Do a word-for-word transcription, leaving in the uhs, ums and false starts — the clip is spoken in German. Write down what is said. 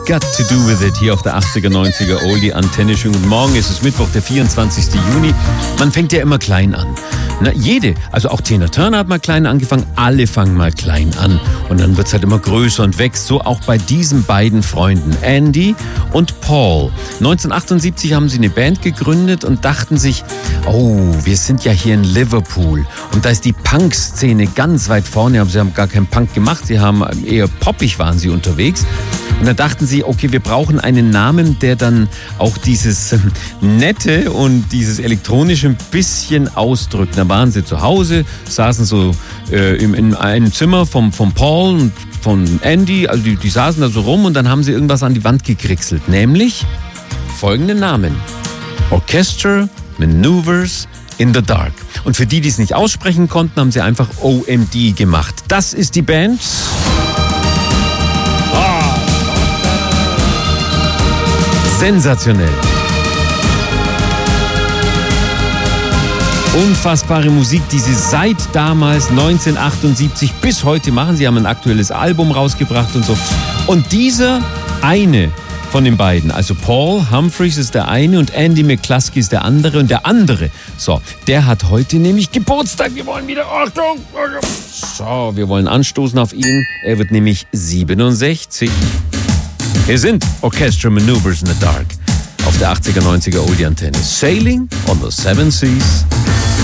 Got to Do With It hier auf der achtziger, neunziger Oldie Antenne. Schönen guten Morgen, es ist Mittwoch, der vierundzwanzigsten Juni. Man fängt ja immer klein an. Na, jede, also auch Tina Turner hat mal klein angefangen, alle fangen mal klein an. Und dann wird es halt immer größer und wächst. So auch bei diesen beiden Freunden, Andy und Paul. neunzehnhundertachtundsiebzig haben sie eine Band gegründet und dachten sich, oh, wir sind ja hier in Liverpool. Und da ist die Punk-Szene ganz weit vorne. Aber sie haben gar keinen Punk gemacht, sie haben eher poppig waren sie unterwegs. Und dann dachten sie, okay, wir brauchen einen Namen, der dann auch dieses ähm, Nette und dieses Elektronische ein bisschen ausdrückt. Da waren sie zu Hause, saßen so äh, im, in einem Zimmer vom, vom Paul und von Andy, also die, die saßen da so rum und dann haben sie irgendwas an die Wand gekritzelt, nämlich folgenden Namen: Orchestral Maneuvers in the Dark. Und für die, die es nicht aussprechen konnten, haben sie einfach O M D gemacht. Das ist die Band. Sensationell. Unfassbare Musik, die sie seit damals neunzehnhundertachtundsiebzig bis heute machen. Sie haben ein aktuelles Album rausgebracht und so. Und dieser eine von den beiden, also Paul Humphreys ist der eine und Andy McCluskey ist der andere. Und der andere, so, der hat heute nämlich Geburtstag. Wir wollen wieder, Achtung, so, wir wollen anstoßen auf ihn. Er wird nämlich siebenundsechzig. Hier sind Orchestral Maneuvers in the Dark auf der achtziger, neunziger Oldie Antenne. Sailing on the Seven Seas.